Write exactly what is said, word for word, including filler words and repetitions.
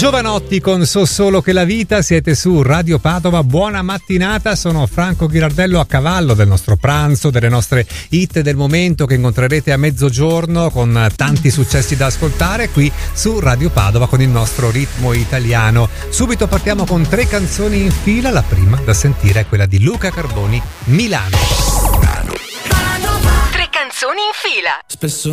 Giovanotti con So solo che la vita, siete su Radio Padova, buona mattinata, sono Franco Ghirardello a cavallo del nostro pranzo, delle nostre hit del momento che incontrerete a mezzogiorno con tanti successi da ascoltare qui su Radio Padova con il nostro ritmo italiano. Subito partiamo con tre canzoni in fila, la prima da sentire è quella di Luca Carboni, Milano. Tre canzoni in fila. Spesso